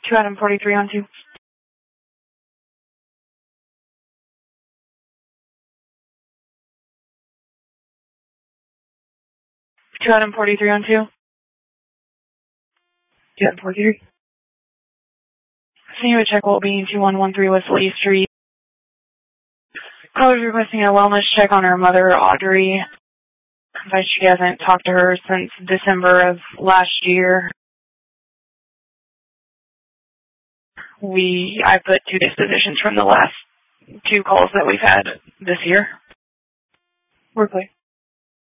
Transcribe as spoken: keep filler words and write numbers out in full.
two Adam forty-three on two. two Adam forty-three on two. two Adam forty-three. Senior check will be two one one three West Lee Street. Caller's requesting a wellness check on her mother, Audrey. But she hasn't talked to her since December of last year. We, I put two dispositions from the last two calls that we've had this year. We're clear.